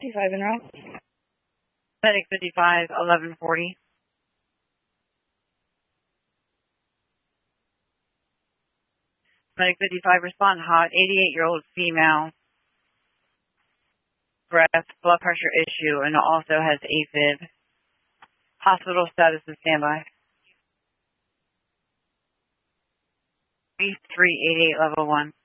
55 en route. Medic 55, 1140. Medic 55, respond hot, 88-year-old female. Breath, blood pressure issue, and also has AFib. Hospital status is standby. 3388, level 1.